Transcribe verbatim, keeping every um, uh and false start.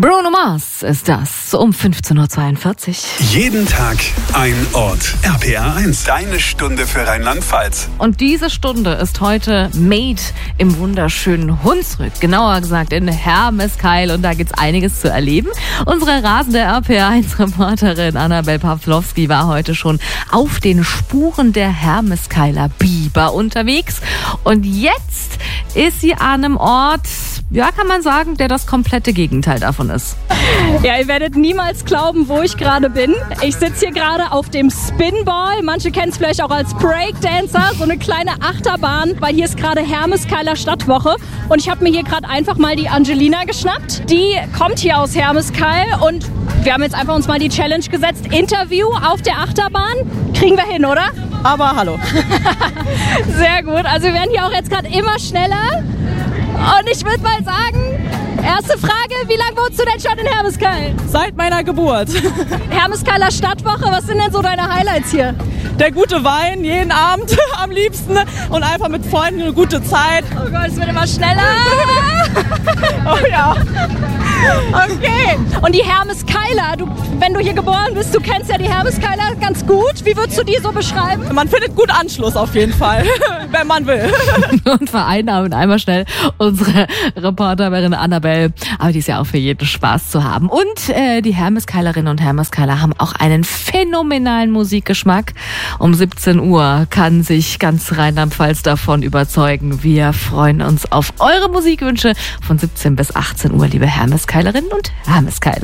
Bruno Mars ist das um fünfzehn Uhr zweiundvierzig. Jeden Tag ein Ort. R P R eins, deine Stunde für Rheinland-Pfalz. Und diese Stunde ist heute made im wunderschönen Hunsrück. Genauer gesagt in Hermeskeil. Und da gibt's einiges zu erleben. Unsere rasende R P R eins Reporterin Annabel Pawlowski war heute schon auf den Spuren der Hermeskeiler Biber unterwegs. Und jetzt ist sie an einem Ort, ja, kann man sagen, der das komplette Gegenteil davon ist. Ja, ihr werdet niemals glauben, wo ich gerade bin. Ich sitze hier gerade auf dem Spinball. Manche kennen es vielleicht auch als Breakdancer, so eine kleine Achterbahn, weil hier ist gerade Hermeskeiler Stadtwoche. Und ich habe mir hier gerade einfach mal die Angelina geschnappt. Die kommt hier aus Hermeskeil und wir haben jetzt einfach uns mal die Challenge gesetzt. Interview auf der Achterbahn. Kriegen wir hin, oder? Aber hallo. Sehr gut. Also wir werden hier auch jetzt gerade immer schneller. Und ich würde mal sagen, erste Frage, wie lange wohnst du denn schon in Hermeskeil? Seit meiner Geburt. Hermeskeiler Stadtwoche, was sind denn so deine Highlights hier? Der gute Wein, jeden Abend am liebsten und einfach mit Freunden eine gute Zeit. Oh Gott, es wird immer schneller. Oh ja. Okay. Und die Hermeskeiler, du, wenn du hier geboren bist, du kennst ja die Hermeskeiler ganz gut. Wie würdest du die so beschreiben? Man findet gut Anschluss auf jeden Fall, wenn man will. Und vereinnahmen einmal schnell unsere Reporterin Annabel. Aber die ist ja auch für jeden Spaß zu haben. Und äh, die Hermeskeilerinnen und Hermeskeiler haben auch einen phänomenalen Musikgeschmack. Um siebzehn Uhr kann sich ganz Rheinland-Pfalz davon überzeugen. Wir freuen uns auf eure Musikwünsche von siebzehn bis achtzehn Uhr, liebe Hermeskeilerinnen und Hermeskeiler.